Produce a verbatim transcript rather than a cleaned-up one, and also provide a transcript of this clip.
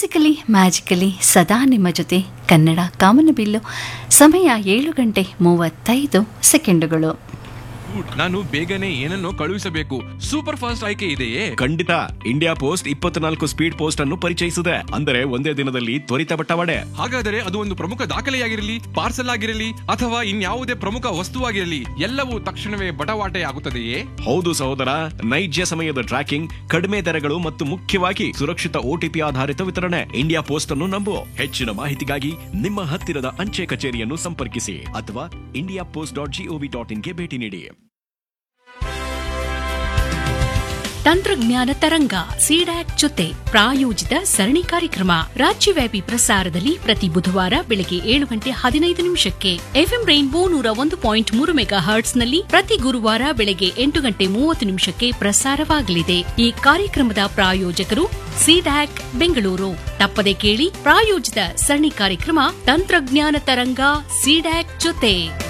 Musically magically ಸದಾ ನಿಮ್ಮ ಜೊತೆ ಕನ್ನಡ ಕಾಮನಬಿಲ್ಲು. ಸಮಯ ಏಳು ಗಂಟೆ ಮೂವತ್ತೈದು ಸೆಕೆಂಡುಗಳು. ನಾನು ಬೇಗನೆ ಏನನ್ನೋ ಕಳುಹಿಸಬೇಕು. ಸೂಪರ್ ಫಾಸ್ಟ್ ಆಯ್ಕೆ ಇದೆಯೇ? ಖಂಡಿತ. ಇಂಡಿಯಾ ಪೋಸ್ಟ್ ಇಪ್ಪತ್ನಾಲ್ಕು ಸ್ಪೀಡ್ ಪೋಸ್ಟ್ ಅನ್ನು ಪರಿಚಯಿಸಿದೆ. ಅಂದರೆ ಒಂದೇ ದಿನದಲ್ಲಿ ತ್ವರಿತ ಬಟ್ಟವಾಡೆ. ಹಾಗಾದರೆ ಅದು ಒಂದು ಪ್ರಮುಖ ದಾಖಲೆಯಾಗಿರಲಿ, ಪಾರ್ಸಲ್ ಆಗಿರಲಿ ಅಥವಾ ಇನ್ಯಾವುದೇ ಪ್ರಮುಖ ವಸ್ತುವಾಗಿರಲಿ, ಎಲ್ಲವೂ ತಕ್ಷಣವೇ ಬಟವಾಟೆ ಆಗುತ್ತದೆಯೇ? ಹೌದು ಸಹೋದರ, ನೈಜ ಸಮಯದ ಟ್ರ್ಯಾಕಿಂಗ್, ಕಡಿಮೆ ದರಗಳು ಮತ್ತು ಮುಖ್ಯವಾಗಿ ಸುರಕ್ಷಿತ ಓಟಿಪಿ ಆಧಾರಿತ ವಿತರಣೆ. ಇಂಡಿಯಾ ಪೋಸ್ಟ್ ಅನ್ನು ನಂಬು. ಹೆಚ್ಚಿನ ಮಾಹಿತಿಗಾಗಿ ನಿಮ್ಮ ಹತ್ತಿರದ ಅಂಚೆ ಕಚೇರಿಯನ್ನು ಸಂಪರ್ಕಿಸಿ ಅಥವಾ India post dot gov dot ಇನ್ಗೆ ಭೇಟಿ ನೀಡಿ. ತಂತ್ರಜ್ಞಾನ ತರಂಗ ಸಿಡ್ಯಾಕ್ ಜೊತೆ ಪ್ರಾಯೋಜಿತ ಸರಣಿ ಕಾರ್ಯಕ್ರಮ ರಾಜ್ಯವ್ಯಾಪಿ ಪ್ರಸಾರದಲ್ಲಿ ಪ್ರತಿ ಬುಧವಾರ ಬೆಳಗ್ಗೆ ಏಳು ಗಂಟೆ ಹದಿನೈದು ನಿಮಿಷಕ್ಕೆ, ಎಫ್ಎಂ ರೈನ್ಬೋ ನೂರ ಒಂದು ಪಾಯಿಂಟ್ ಮೂರು ಮೆಗಾ ಹರ್ಟ್ಸ್ನಲ್ಲಿ ಪ್ರತಿ ಗುರುವಾರ ಬೆಳಗ್ಗೆ ಎಂಟು ಗಂಟೆ ಮೂವತ್ತು ನಿಮಿಷಕ್ಕೆ ಪ್ರಸಾರವಾಗಲಿದೆ. ಈ ಕಾರ್ಯಕ್ರಮದ ಪ್ರಾಯೋಜಕರು ಸಿಡ್ಯಾಕ್ ಬೆಂಗಳೂರು. ತಪ್ಪದೆ ಕೇಳಿ ಪ್ರಾಯೋಜಿತ ಸರಣಿ ಕಾರ್ಯಕ್ರಮ ತಂತ್ರಜ್ಞಾನ ತರಂಗ ಸಿಡ್ಯಾಕ್ ಜೊತೆ.